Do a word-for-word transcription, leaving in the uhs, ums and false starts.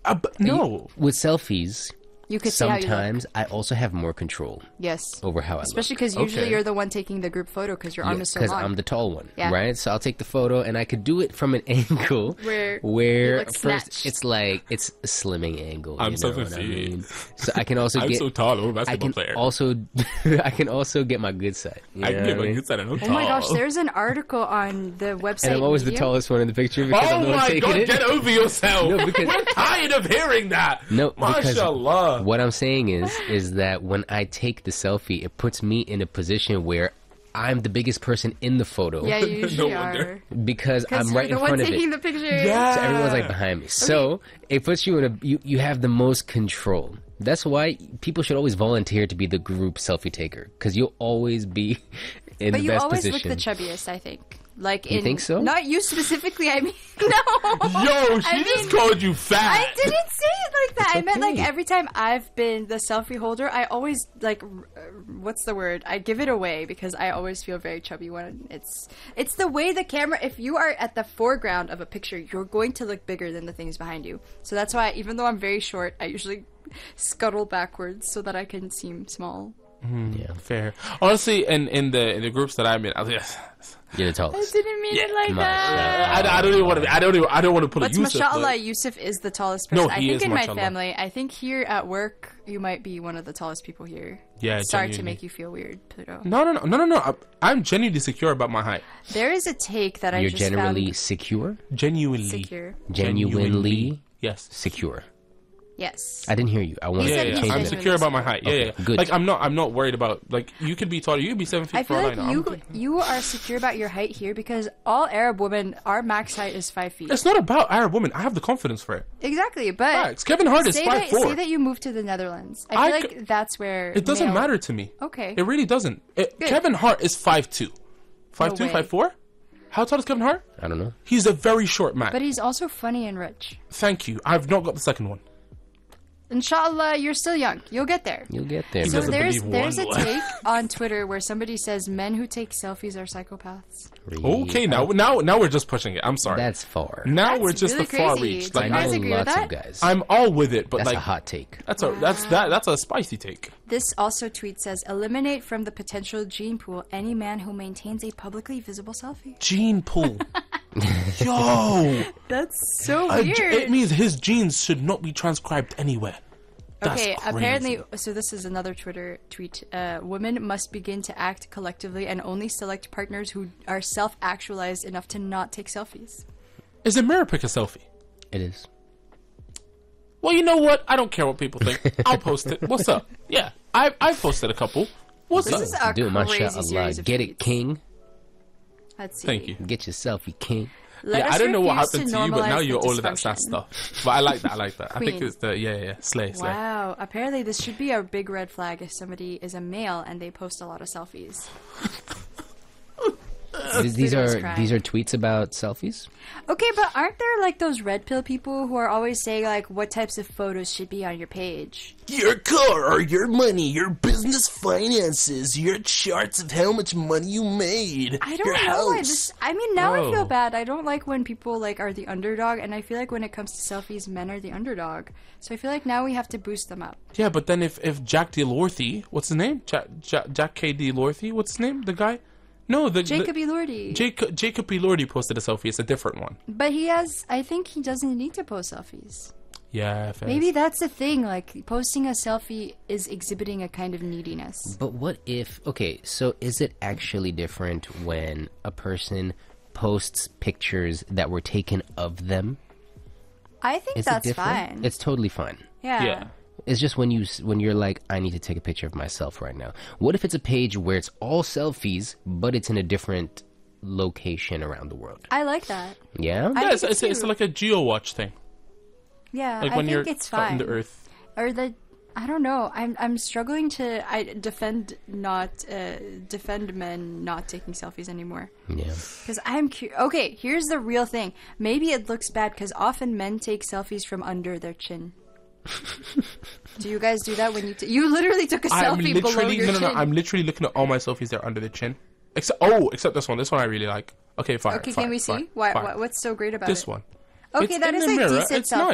Uh, but no. With selfies, You could see how you sometimes look. I also have more control Yes. over how I Especially look. because usually Okay. you're the one taking the group photo because your arm is so Because long. I'm the tall one, Yeah. right? So I'll take the photo, and I could do it from an angle Where where you look first snatched. it's like it's a slimming angle. I'm you so know what I confused. mean? So I can also I'm get. so tall. I'm a I basketball can player. also I can also get my good side. You I know can what get my mean? good side and I'm Oh tall. my gosh, there's an article on the website. And I'm always the Medium. tallest one in the picture because I'm Oh the one my taking god, it. get over yourself. No, because- We're tired of hearing that. No, because Mashallah. what I'm saying is, is that when I take the selfie, it puts me in a position where I'm the biggest person in the photo Yeah, you usually No are. wonder. because Because I'm you're right the in one front of taking it. the picture. Yeah. So everyone's like behind me. So it puts you in a you, you have the most control. That's why people should always volunteer to be the group selfie taker because you'll always be in But the you best always position. look the chubbiest, I think. Like You in, think so? Not you specifically. I mean, no. Yo, she I just mean, called you fat. I didn't say it like that. I meant like okay. every time I've been the selfie holder, I always like, r- uh, what's the word? I give it away because I always feel very chubby when it's it's the way the camera. If you are at the foreground of a picture, you're going to look bigger than the things behind you. So that's why, even though I'm very short, I usually scuttle backwards so that I can seem small. Yeah, Fair. Honestly, in, in the in the groups that I'm in, I was like, you're the I tallest. didn't mean it like my that. I, I don't even want to. I don't even. I don't want to put But a Yusuf. mashallah, but- Yusuf is the tallest No, person. I he think is, in my mashallah. family. I think here at work, you might be one of the tallest people here. Yeah, Sorry to genuinely. make you feel weird, Pluto. No, no, no, no, no, no. I'm, I'm genuinely secure about my height. There is a take that I You're just generally found secure, Genuinely. secure. genuinely Yes. secure. Yes. I didn't hear you. I want He to Yeah, said yeah, he's change I'm that. genuinely secure about my height. Yeah, Okay, yeah. good. Like I'm not. I'm not worried about. Like you could be taller. You could be seven feet I feel for all like I know. you I'm- you are secure about your height here because all Arab women, our max height is five feet. It's not about Arab women. I have the confidence for it. Exactly, but Facts. Kevin Hart is say five that, four. say that you moved to the Netherlands. I feel I like c- that's where It doesn't male- matter to me. Okay. It really doesn't. It, Good. Kevin Hart is five two. five two, way. five four? How tall is Kevin Hart? I don't know. He's a very short man. But he's also funny and rich. Thank you. I've not got the second one. Inshallah, you're still young. You'll get there. You'll get there. He So doesn't there's believe there's one a boy. take on Twitter where somebody says men who take selfies are psychopaths. Okay, now now now we're just pushing it. I'm sorry. That's far. now That's we're just really the far crazy. reach. Do I Like you know guys agree with lots that? of guys. I'm all with it, but That's like a hot take. that's a that's that that's a spicy take. This also tweet says eliminate from the potential gene pool any man who maintains a publicly visible selfie. Gene pool. Yo, That's so a- weird. it means his genes should not be transcribed anywhere. That's Okay, crazy. apparently, so this is another Twitter tweet. Uh, women must begin to act collectively and only select partners who are self-actualized enough to not take selfies. Is a mirror pic a selfie? It is. Well, you know what? I don't care what people think. I'll post it. What's up? Yeah, I I've posted a couple. What's This up? is a Do it, crazy mashallah. series of Get it, tweets. king. Let's see. Thank you. Get your selfie, king. Let yeah, us I don't know what refuse happened to, you, but normalize now the you're all of that dysfunction. sad stuff. But I like that. I like that. I think Queen. it's the yeah, yeah, yeah. Slay, slay. Wow, apparently this should be a big red flag if somebody is a male and they post a lot of selfies. Th- these Pluto's are crying. these are tweets about selfies. Okay, but aren't there like those red pill people who are always saying like what types of photos should be on your page? Your car, your money, your business finances, your charts of how much money you made. I don't your know. I house. just, I mean, now I feel Oh. bad. I don't like when people like are the underdog, and I feel like when it comes to selfies, men are the underdog. So I feel like now we have to boost them up. Yeah, but then if if Jack DeLorthy, what's his name? Jack Jack, Jack K. DeLorthy, what's his name? The guy? No, the Jacob the, Elordi. Jacob Jacob Elordi posted a selfie. It's a different one. But he has, I think he doesn't need to post selfies. Yeah, fair. Maybe that's the thing. Like posting a selfie is exhibiting a kind of neediness. But what if? Okay, so is it actually different when a person posts pictures that were taken of them? I think Is it that's different? fine. It's totally fine. yeah. Yeah. It's just when you s- when you're like, I need to take a picture of myself right now. What if it's a page where it's all selfies, but it's in a different location around the world? I like that. Yeah. I Yeah, it's, think it's, it's too. like a geo watch thing. Yeah, Like I when think you're it's out in fine. the earth. Or the, I don't know. I'm I'm struggling to I defend not uh, defend men not taking selfies anymore. yeah. Because I'm cu- okay. Here's the real thing. Maybe it looks bad because often men take selfies from under their chin. Do you guys do that when you t- you literally took a I'm selfie below literally your no no chin? no. I'm literally looking at all my selfies there under the chin. Except oh, except this one. This one I really like. Okay, fine. okay, fine, can we see? fine, Why, fine. why? What's so great about This it? one. Okay, It's that in is the a mirror. decent It's selfie.